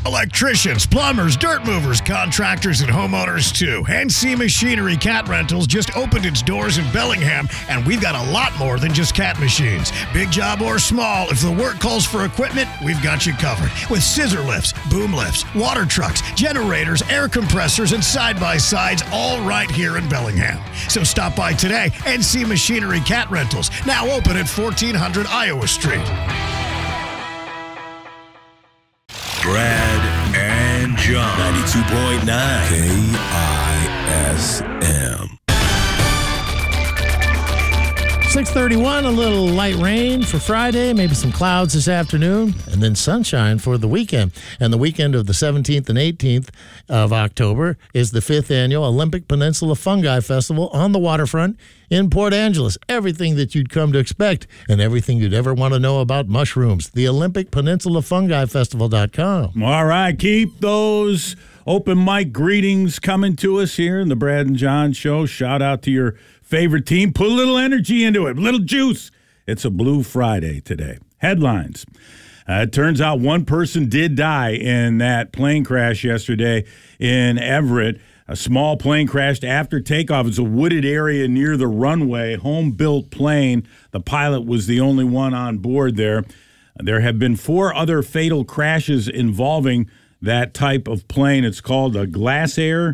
Electricians, plumbers, dirt movers, contractors, and homeowners too. NC Machinery Cat Rentals just opened its doors in Bellingham, and we've got a lot more than just cat machines. Big job or small, if the work calls for equipment, we've got you covered. With scissor lifts, boom lifts, water trucks, generators, air compressors, and side-by-sides, all right here in Bellingham. So stop by today. NC Machinery Cat Rentals, now open at 1400 Iowa Street. Brad and John. 92.9 KISM. 6:31, a little light rain for Friday, maybe some clouds this afternoon, and then sunshine for the weekend. And the weekend of the 17th and 18th of October is the 5th annual Olympic Peninsula Fungi Festival on the waterfront in Port Angeles. Everything that you'd come to expect and everything you'd ever want to know about mushrooms. The Olympic Peninsula Fungi Festival.com. All right, keep those open mic greetings coming to us here in the Brad and John Show. Shout out to your favorite team. Put a little energy into it, a little juice. It's a Blue Friday today. Headlines. It turns out one person did die in that plane crash yesterday in Everett. A small plane crashed after takeoff. It's a wooded area near the runway, home-built plane. The pilot was the only one on board there. There have been 4 other fatal crashes involving that type of plane. It's called a Glasair,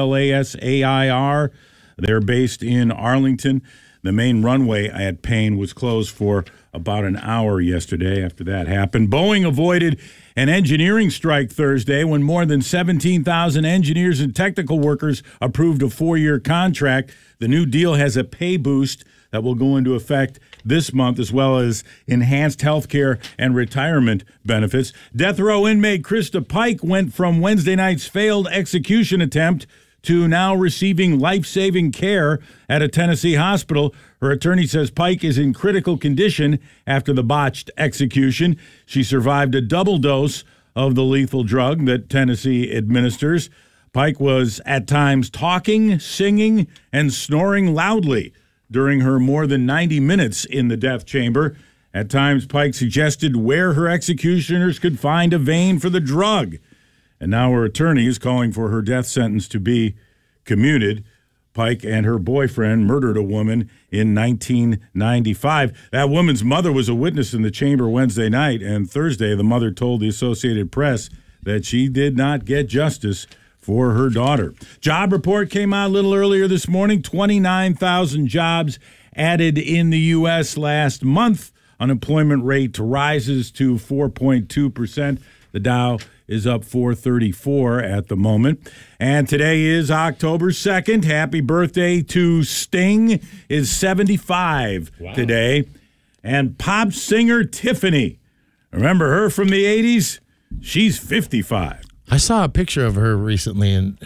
Glasair. They're based in Arlington. The main runway at Payne was closed for about an hour yesterday after that happened. Boeing avoided an engineering strike Thursday when more than 17,000 engineers and technical workers approved a 4-year contract. The new deal has a pay boost that will go into effect this month, as well as enhanced health care and retirement benefits. Death row inmate Krista Pike went from Wednesday night's failed execution attempt to now receiving life-saving care at a Tennessee hospital. Her attorney says Pike is in critical condition after the botched execution. She survived a double dose of the lethal drug that Tennessee administers. Pike was at times talking, singing, and snoring loudly during her more than 90 minutes in the death chamber. At times, Pike suggested where her executioners could find a vein for the drug. And now her attorney is calling for her death sentence to be commuted. Pike and her boyfriend murdered a woman in 1995. That woman's mother was a witness in the chamber Wednesday night, and Thursday the mother told the Associated Press that she did not get justice for her daughter. Job report came out a little earlier this morning. 29,000 jobs added in the U.S. last month. Unemployment rate rises to 4.2%. The Dow is up 434 at the moment. And today is October 2nd. Happy birthday to Sting, is 75 today. And pop singer Tiffany, remember her from the 80s? She's 55. I saw a picture of her recently, and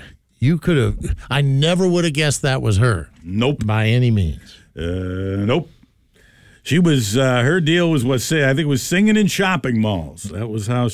I never would have guessed that was her. Nope. By any means. Nope. She was, her deal was I think it was singing in shopping malls. That was how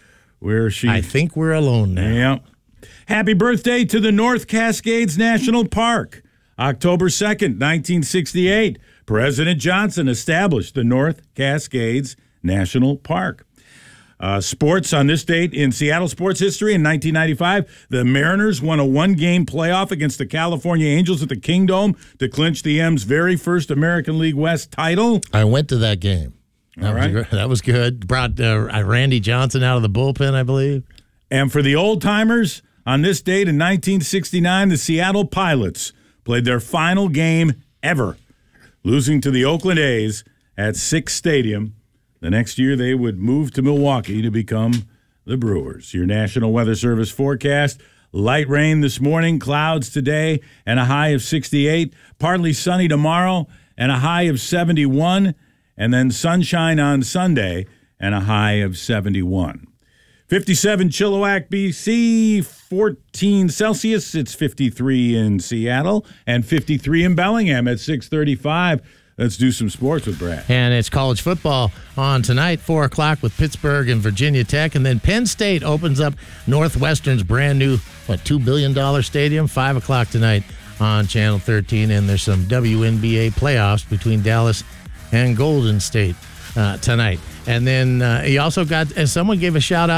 I think we're alone now. Yeah. Happy birthday to the North Cascades National Park. October 2nd, 1968. President Johnson established the North Cascades National Park. Sports on this date in Seattle sports history in 1995, the Mariners won a 1-game playoff against the California Angels at the Kingdome to clinch the M's very first American League West title. I went to that game. That was good. Brought Randy Johnson out of the bullpen, I believe. And for the old-timers, on this date in 1969, the Seattle Pilots played their final game ever, losing to the Oakland A's at Sick's Stadium. The next year, they would move to Milwaukee to become the Brewers. Your National Weather Service forecast: light rain this morning, clouds today, and a high of 68. Partly sunny tomorrow, and a high of 71. And then sunshine on Sunday, and a high of 71. 57 Chilliwack, BC, 14 Celsius. It's 53 in Seattle, and 53 in Bellingham at 6:35. Let's do some sports with Brad. And it's college football on tonight, 4 o'clock with Pittsburgh and Virginia Tech. And then Penn State opens up Northwestern's brand new, $2 billion stadium, 5 o'clock tonight on Channel 13. And there's some WNBA playoffs between Dallas and Golden State tonight. And then he also got, as someone gave a shout out,